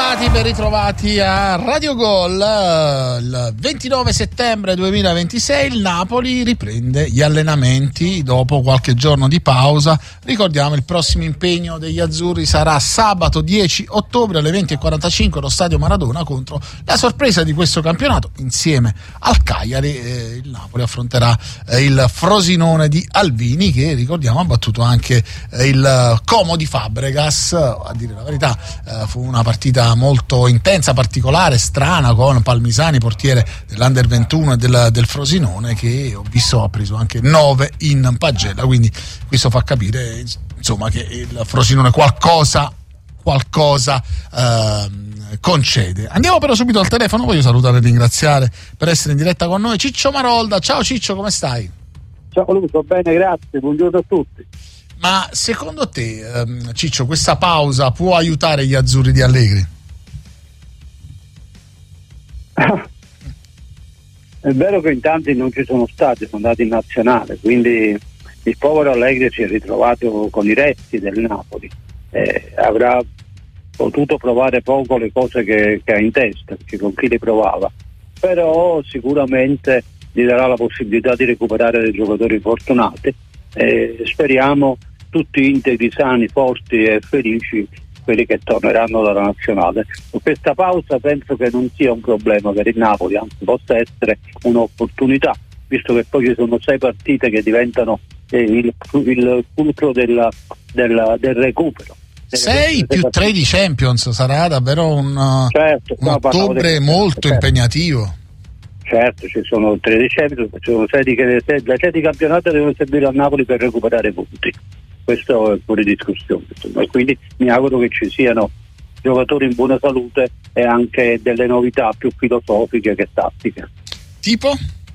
Ben ritrovati a Radio Gol. Il 29 settembre 2026 il Napoli riprende gli allenamenti dopo qualche giorno di pausa. Ricordiamo, il prossimo impegno degli azzurri sarà sabato 10 ottobre alle 20:45 allo Stadio Maradona contro la sorpresa di questo campionato. Insieme al Cagliari il Napoli affronterà il Frosinone di Alvini, che ricordiamo ha battuto anche il Como di Fabregas. A dire la verità fu una partita molto intensa, particolare, strana, con Palmisani portiere dell'Under 21 e del Frosinone, che ho visto ha preso anche 9 in pagella, quindi questo fa capire insomma che il Frosinone qualcosa concede. Andiamo però subito al telefono. Voglio salutare e ringraziare per essere in diretta con noi Ciccio Marolda. Ciao Ciccio, come stai? Ciao Lucio, bene, grazie, buongiorno a tutti. Ma secondo te, Ciccio, questa pausa può aiutare gli azzurri di Allegri? È vero che in tanti non ci sono stati, sono andati in nazionale, quindi il povero Allegri si è ritrovato con i resti del Napoli. Avrà potuto provare poco le cose che ha in testa, perché con chi le provava, però sicuramente gli darà la possibilità di recuperare dei giocatori infortunati. Speriamo tutti integri, sani, forti e felici quelli che torneranno dalla nazionale. Questa pausa penso che non sia un problema per il Napoli, anzi possa essere un'opportunità, visto che poi ci sono 6 partite che diventano il fulcro del recupero. 6 più 3 di Champions, sarà davvero un ottobre molto impegnativo. Certo, ci sono 13 Champions, ci sono 6 di campionato devono servire al Napoli per recuperare punti. Questo è fuori discussione, insomma. Quindi mi auguro che ci siano giocatori in buona salute e anche delle novità più filosofiche che tattiche. Tipo?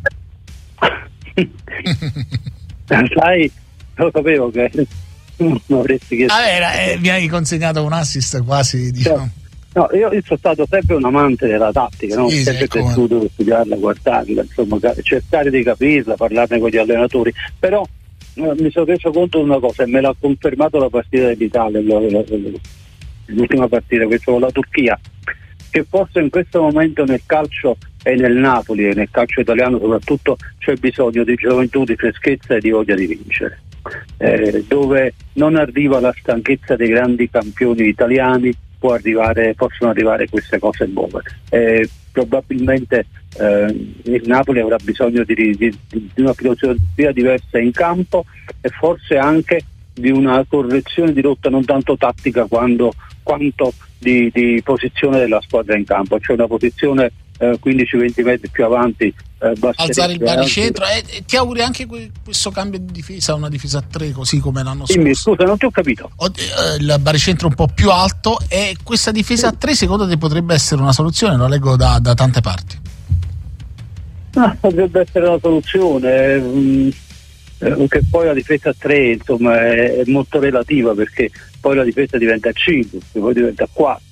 Sai, lo sapevo che non avresti chiesto. Mi hai consegnato un assist quasi, diciamo. No, io sono stato sempre un amante della tattica, no? Sì, sempre cresciuto per studiarla, guardarla, insomma, cercare di capirla, parlarne con gli allenatori, però mi sono reso conto di una cosa e me l'ha confermato la partita dell'Italia, l'ultima partita, questa con la Turchia, che forse in questo momento nel calcio e nel Napoli e nel calcio italiano soprattutto c'è bisogno di gioventù, di freschezza e di voglia di vincere, dove non arriva la stanchezza dei grandi campioni italiani, possono arrivare queste cose buone. Probabilmente il Napoli avrà bisogno di una filosofia diversa in campo e forse anche di una correzione di rotta non tanto tattica quanto di posizione della squadra in campo, cioè una posizione 15-20 metri più avanti, alzare il baricentro. Ti auguri anche questo cambio di difesa, una difesa a 3 così come l'anno scorso. Scusa, non ti ho capito. Il baricentro un po' più alto, e questa difesa a 3 secondo te potrebbe essere una soluzione? Lo leggo da tante parti. Potrebbe essere una soluzione, che poi la difesa a 3 insomma è molto relativa, perché poi la difesa diventa a 5, poi diventa a 4.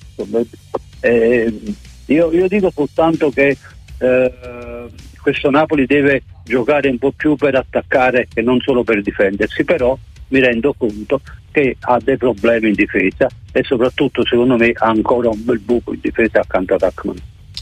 Io dico soltanto che questo Napoli deve giocare un po' più per attaccare e non solo per difendersi, però mi rendo conto che ha dei problemi in difesa e soprattutto secondo me ha ancora un bel buco in difesa accanto ad Ackman.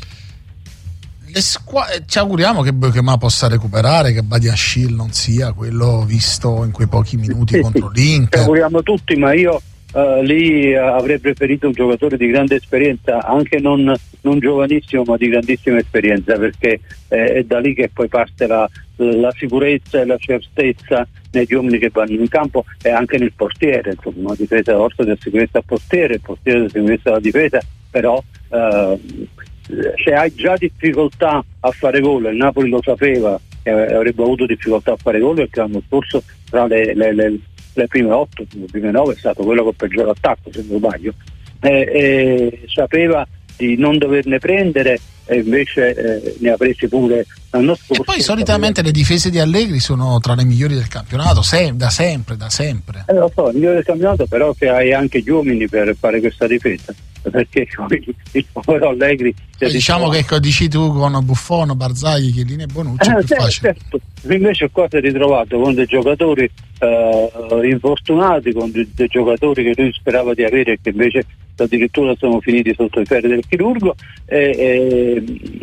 Ci auguriamo che Beuchema possa recuperare, che Badiashile non sia quello visto in quei pochi minuti contro l'Inter. Ci auguriamo tutti, ma io lì avrei preferito un giocatore di grande esperienza, anche non giovanissimo ma di grandissima esperienza, perché è da lì che poi parte la sicurezza e la certezza negli uomini che vanno in campo e anche nel portiere, insomma una difesa orta della sicurezza al portiere, il portiere della sicurezza alla difesa, però se hai già difficoltà a fare gol, il Napoli lo sapeva che avrebbe avuto difficoltà a fare gol, perché l'anno scorso tra le prime 8, le prime 9 è stato quello che peggior attacco, se non sbaglio, sapeva di non doverne prendere e invece ne ha presi pure l'anno scorso. E poi solitamente le difese di Allegri sono tra le migliori del campionato, da sempre. Lo so, migliore del campionato, però che hai anche gli uomini per fare questa difesa, perché il povero Allegri diciamo che dici tu con Buffon, Barzagli, Chiellini e Bonucci è più facile. Certo. Invece qua si è ritrovato con dei giocatori infortunati, con dei giocatori che lui sperava di avere e che invece addirittura sono finiti sotto i ferri del chirurgo, e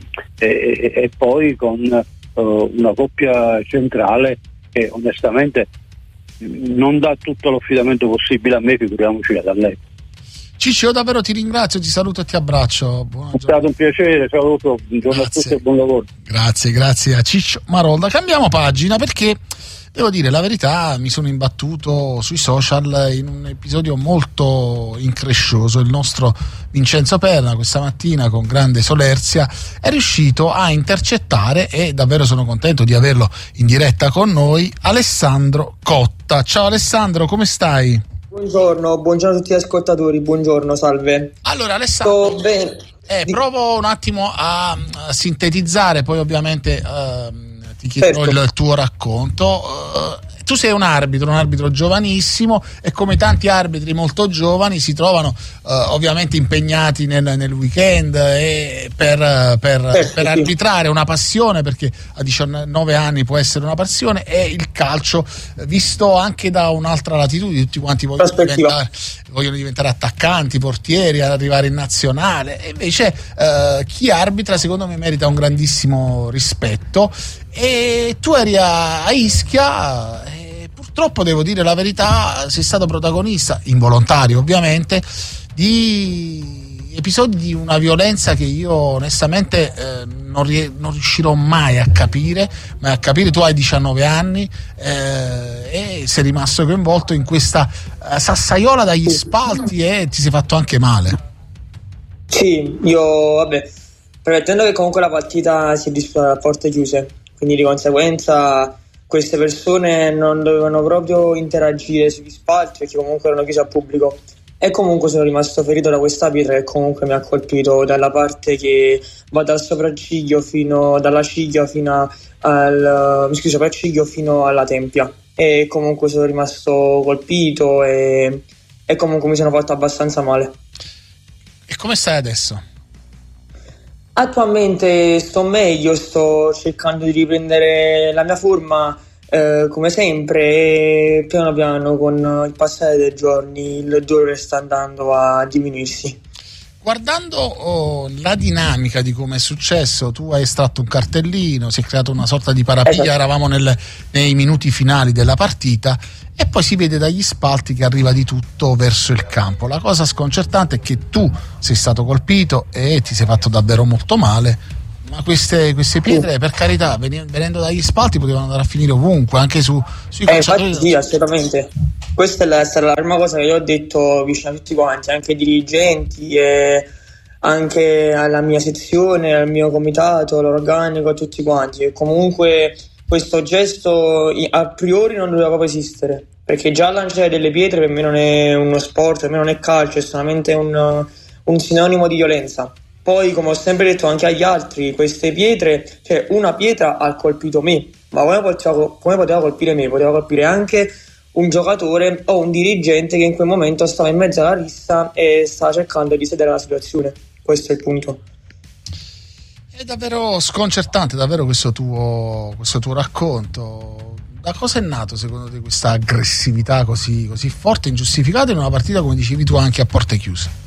poi con una coppia centrale che onestamente non dà tutto l'affidamento possibile a me, figuriamoci a lei. Ciccio, io davvero ti ringrazio, ti saluto e ti abbraccio. È stato un piacere, saluto, buongiorno a tutti e buon lavoro. Grazie a Ciccio Marolda. Cambiamo pagina perché devo dire la verità, mi sono imbattuto sui social in un episodio molto increscioso. Il nostro Vincenzo Perna questa mattina, con grande solerzia, è riuscito a intercettare, e davvero sono contento di averlo in diretta con noi, Alessandro Cotta. Ciao Alessandro, come stai? Buongiorno a tutti gli ascoltatori, buongiorno, salve. Allora Alessandro, sto bene. Provo un attimo a sintetizzare, poi ovviamente ti chiederò il tuo racconto. Tu sei un arbitro giovanissimo, e come tanti arbitri molto giovani si trovano ovviamente impegnati nel weekend per arbitrare, una passione, perché a 19 anni può essere una passione, e il calcio visto anche da un'altra latitudine. Tutti quanti vogliono diventare attaccanti, portieri, arrivare in nazionale, e invece chi arbitra secondo me merita un grandissimo rispetto. E tu eri a Ischia, e purtroppo devo dire la verità, sei stato protagonista, involontario ovviamente, di episodi di una violenza che io onestamente non riuscirò mai a capire. Tu hai 19 anni e sei rimasto coinvolto in questa sassaiola dagli spalti, e ti sei fatto anche male. Sì, premettendo che comunque la partita si è disputata a porte chiuse, quindi di conseguenza queste persone non dovevano proprio interagire sugli spalti, perché comunque erano chiuse al pubblico, e comunque sono rimasto ferito da questa pietra che comunque mi ha colpito dalla parte che va dal sopracciglio dalla ciglia fino sopracciglio fino alla tempia, e comunque sono rimasto colpito e comunque mi sono fatto abbastanza male. E come stai adesso? Attualmente sto meglio, sto cercando di riprendere la mia forma come sempre, e piano piano con il passare dei giorni il dolore sta andando a diminuirsi. Guardando la dinamica di come è successo, tu hai estratto un cartellino, si è creata una sorta di parapiglia, esatto. Eravamo nei minuti finali della partita, e poi si vede dagli spalti che arriva di tutto verso il campo. La cosa sconcertante è che tu sei stato colpito e ti sei fatto davvero molto male, ma queste pietre, per carità, venendo dagli spalti potevano andare a finire ovunque, anche sui calciatori. Sì, assolutamente. Questa è stata la prima cosa che io ho detto vicino a tutti quanti, anche ai dirigenti e anche alla mia sezione, al mio comitato, all'organico, a tutti quanti. E comunque questo gesto a priori non doveva proprio esistere, perché già lanciare delle pietre per me non è uno sport, per me non è calcio, è solamente un sinonimo di violenza. Poi, come ho sempre detto anche agli altri, queste pietre, cioè una pietra ha colpito me, ma come poteva colpire me? Poteva colpire anche un giocatore o un dirigente che in quel momento stava in mezzo alla rissa e stava cercando di sedere la situazione. Questo è il punto. È davvero sconcertante, davvero questo tuo racconto. Da cosa è nato secondo te questa aggressività così forte, ingiustificata, in una partita, come dicevi tu, anche a porte chiuse?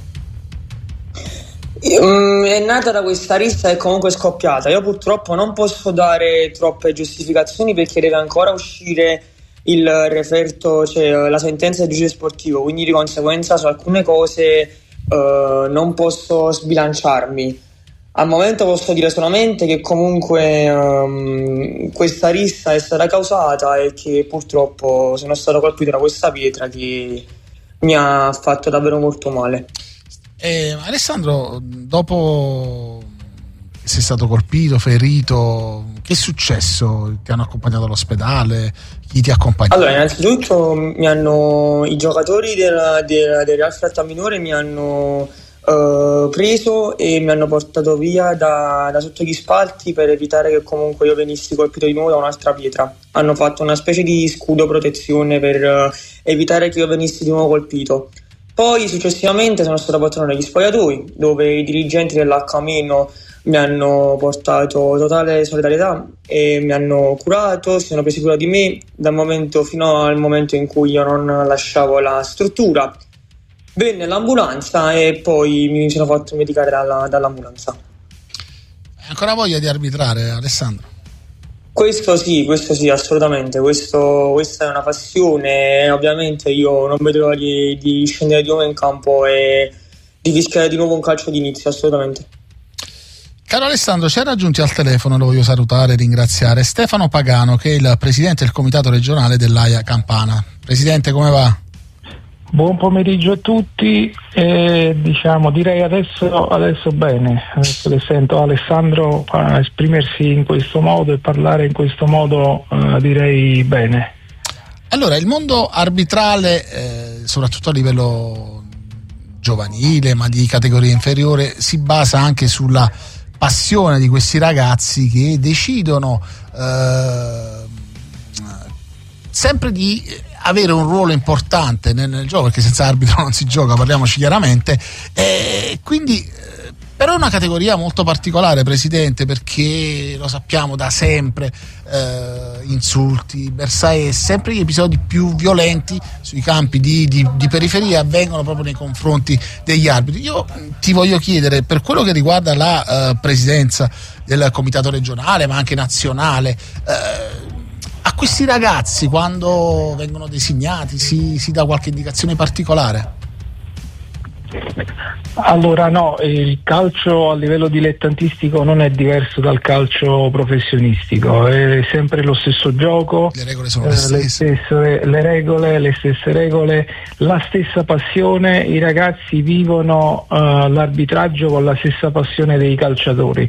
È nata da questa rissa che comunque è scoppiata. Io purtroppo non posso dare troppe giustificazioni, perché deve ancora uscire il referto, cioè la sentenza del giudice sportivo, quindi di conseguenza su alcune cose non posso sbilanciarmi. Al momento posso dire solamente che comunque questa rissa è stata causata e che purtroppo sono stato colpito da questa pietra che mi ha fatto davvero molto male. Alessandro, dopo che sei stato colpito, ferito, che è successo? Ti hanno accompagnato all'ospedale? Chi ti ha accompagnato? Allora, innanzitutto i giocatori del Real Frattamminore mi hanno preso e mi hanno portato via da sotto gli spalti, per evitare che comunque io venissi colpito di nuovo da un'altra pietra. Hanno fatto una specie di scudo protezione per evitare che io venissi di nuovo colpito. Poi successivamente sono stato portato negli spogliatoi, dove i dirigenti dell'H- mi hanno portato totale solidarietà e mi hanno curato, si sono presi cura di me dal momento fino al momento in cui io non lasciavo la struttura. Bene, l'ambulanza e poi mi sono fatto medicare dall'ambulanza. Hai ancora voglia di arbitrare, Alessandro? Questo sì, assolutamente. Questa è una passione. Ovviamente io non vedo l'ora di scendere di nuovo in campo e di fischiare di nuovo un calcio d'inizio, assolutamente. Caro Alessandro, ci ha raggiunti al telefono, lo voglio salutare e ringraziare, Stefano Pagano, che è il presidente del comitato regionale dell'AIA Campana. Presidente, come va? Buon pomeriggio a tutti, direi adesso bene, adesso che sento Alessandro esprimersi in questo modo e parlare in questo modo, direi bene. Allora, il mondo arbitrale, soprattutto a livello giovanile, ma di categoria inferiore, si basa anche sulla passione di questi ragazzi che decidono sempre di avere un ruolo importante nel gioco, perché senza arbitro non si gioca, parliamoci chiaramente, quindi però è una categoria molto particolare, Presidente, perché lo sappiamo da sempre, insulti, bersaè, sempre gli episodi più violenti sui campi di periferia avvengono proprio nei confronti degli arbitri. Io ti voglio chiedere, per quello che riguarda la presidenza del comitato regionale ma anche nazionale, a questi ragazzi quando vengono designati si dà qualche indicazione particolare? Allora no, il calcio a livello dilettantistico non è diverso dal calcio professionistico, è sempre lo stesso gioco, le regole sono le stesse, le stesse regole, la stessa passione. I ragazzi vivono l'arbitraggio con la stessa passione dei calciatori.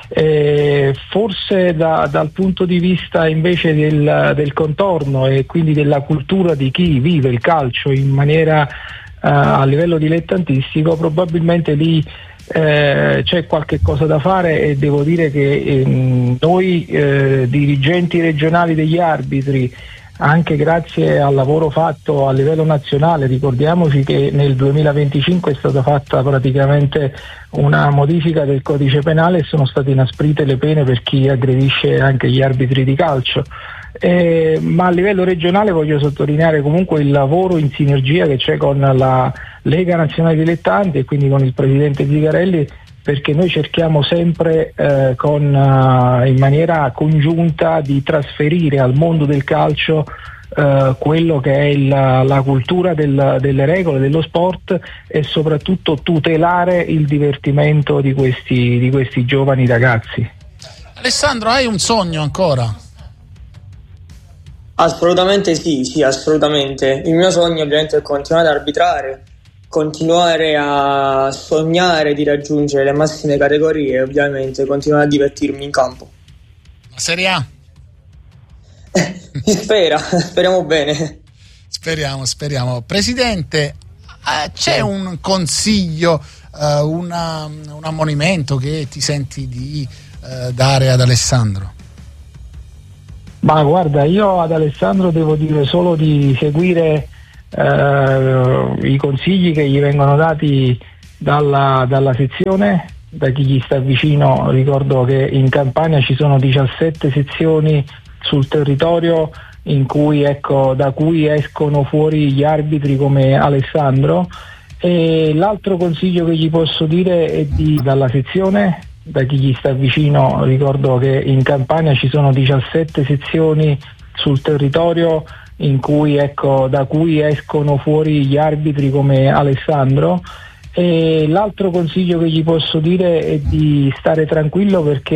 Forse dal punto di vista invece del contorno e quindi della cultura di chi vive il calcio in maniera a livello dilettantistico, probabilmente lì c'è qualche cosa da fare, e devo dire che noi dirigenti regionali degli arbitri, anche grazie al lavoro fatto a livello nazionale, ricordiamoci che nel 2025 è stata fatta praticamente una modifica del codice penale e sono state inasprite le pene per chi aggredisce anche gli arbitri di calcio. Ma a livello regionale voglio sottolineare comunque il lavoro in sinergia che c'è con la Lega Nazionale Dilettanti e quindi con il presidente Zigarelli, perché noi cerchiamo sempre in maniera congiunta di trasferire al mondo del calcio quello che è la cultura delle regole dello sport e soprattutto tutelare il divertimento di questi giovani ragazzi. Alessandro, hai un sogno ancora? Assolutamente sì, assolutamente. Il mio sogno ovviamente è continuare ad arbitrare, continuare a sognare di raggiungere le massime categorie e ovviamente continuare a divertirmi in campo. La Serie A? Speriamo bene. Speriamo. Presidente, c'è un consiglio, un ammonimento che ti senti di dare ad Alessandro? Ma guarda, io ad Alessandro devo dire solo di seguire i consigli che gli vengono dati dalla sezione, da chi gli sta vicino. Ricordo che in Campania ci sono 17 sezioni sul territorio da cui escono fuori gli arbitri come Alessandro, e l'altro consiglio che gli posso dire è dalla sezione, da chi gli sta vicino. Ricordo che in Campania ci sono 17 sezioni sul territorio da cui escono fuori gli arbitri come Alessandro, e l'altro consiglio che gli posso dire è di stare tranquillo, perché